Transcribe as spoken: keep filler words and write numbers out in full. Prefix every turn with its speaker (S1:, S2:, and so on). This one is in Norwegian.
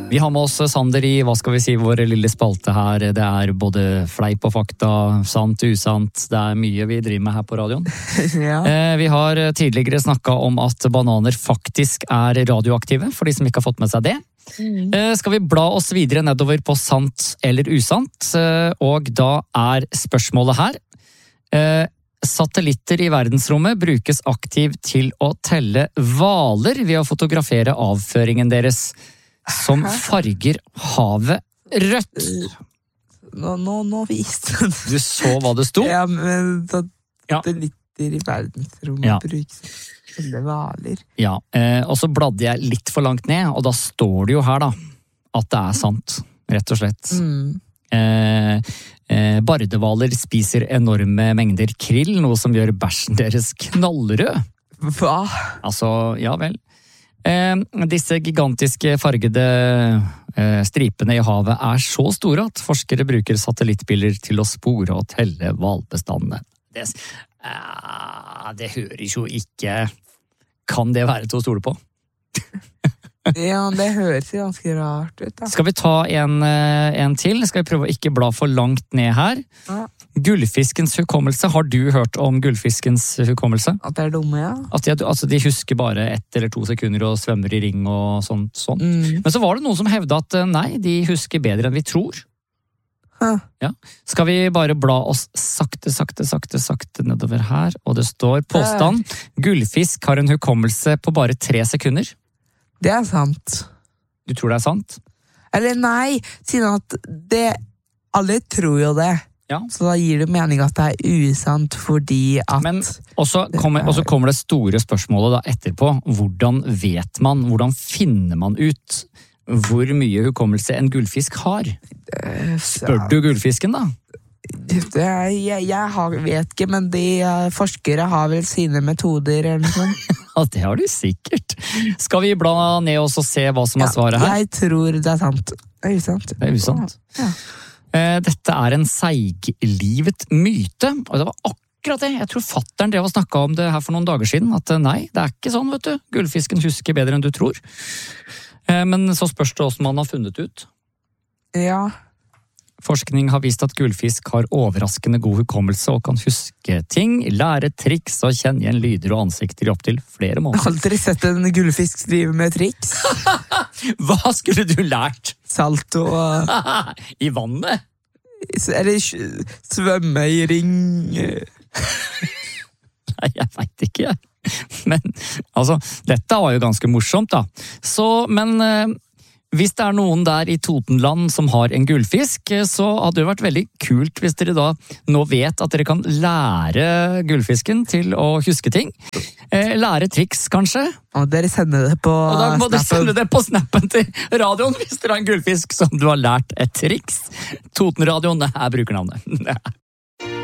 S1: Vi har med oss Sander i, hva skal vi si, vår lille spalte her. Det er både fleip og fakta, sant, usant. Det er mye vi driver med her på radioen.
S2: Ja.
S1: Vi har tidligere snakket om at bananer faktisk er radioaktive, for de som ikke har fått med seg det. Mm. Skal vi bla oss videre nedover på sant eller usant, og da er spørsmålet her. Satellitter i verdensrommet brukes aktivt til å telle hvaler ved å fotografere avføringen deres, som farger havet rødt.
S2: Nå, nå, nå viste den.
S1: Du så hva det sto?
S2: Ja, men satellitter
S1: ja.
S2: i verdensrommet ja. brukes til å telle hvaler.
S1: Ja, og så bladde jeg litt for langt ned, og da står det jo her da, at det er sant, rett og slett. Mm. Eh, eh, Bardevaler spiser enorme mengder krill, noe som gjør bæsjen deres knallrød.
S2: Hva?
S1: Altså, ja vel. Eh, disse gigantiske fargede eh, stripene i havet er så store at forskere bruker satellittbilder til å spore og telle hvalbestandene. Det, eh, det høres jo ikke... Kan det være til å stole på?
S2: Ja, det høres jo ganske rart ut da.
S1: Skal vi ta en, en til? Skal vi prøve å ikke bla for langt ned her? Ja. Gullfiskens hukommelse. Har du hørt om gullfiskens hukommelse?
S2: At det er dumme, ja.
S1: At de, altså, de husker bare ett eller to sekunder og svømmer i ring og sånt. sånt. Mm. Men så var det noen som hevdet at nei, de husker bedre enn vi tror. Huh. Ja. Skal vi bare bla oss sakte, sakte, sakte, sakte nedover her, og det står påstand. Gullfisk har en hukommelse på bare tre sekunder.
S2: Det er sant.
S1: Du tror det er sant?
S2: Eller nei, siden at det, alle tror jo det. Ja. Så da gir det mening at det er usant fordi at...
S1: Men også kommer, også kommer det store spørsmålet da etterpå. Hvordan vet man, hvordan finner man ut hvor mye hukommelse en gullfisk har? Spør du gullfisken da?
S2: Det, jeg, jeg har, vet ikke, men de uh, forskere har vel sine metoder eller noe sånt.
S1: Ja, det har du sikkert. Skal vi bla ned oss og se hva som er svaret her?
S2: Ja, jeg tror det er sant. Det er usant.
S1: Det er usant. Ja. Dette er en seiglivet myte, og det var akkurat det. Jeg tror fatteren drev og snakket om det her for noen dager siden, at nei, det er ikke sånn, vet du. Gullfisken husker bedre enn du tror. Men så spørs det hvordan man har funnet ut.
S2: Ja.
S1: Forskning har vist at gullfisk har overraskende god hukommelse og kan huske ting, lære triks og kjenne igjen lyder og ansikter i opp til flere måneder.
S2: Jeg har aldri sett en gullfisk drive med triks.
S1: Hva skulle du lært?
S2: Salto og...
S1: I vannet?
S2: Eller svømme i ring.
S1: Nei, jeg vet ikke. Men, altså, dette var jo ganske morsomt da. Så, men... Hvis det er noen der i Totenland som har en gullfisk, så hadde det vært veldig kult hvis dere da nå vet at dere kan lære gullfisken til å huske ting. Lære triks, kanskje.
S2: Og dere sender det på
S1: snappen. Og da må dere sende det på snappen til radioen hvis dere har en gullfisk som du har lært et triks. Totenradioen er brukernavnet.